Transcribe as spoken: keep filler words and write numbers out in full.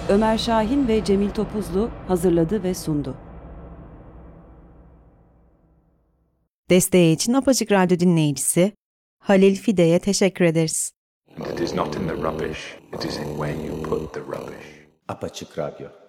Ömer Şahin ve Cemil Topuzlu hazırladı ve sundu. Desteği için Apaçık Radyo dinleyicisi Halil Fide'ye teşekkür ederiz. It is not in the rubbish, it is in where you put the rubbish. Apaçık Radyo.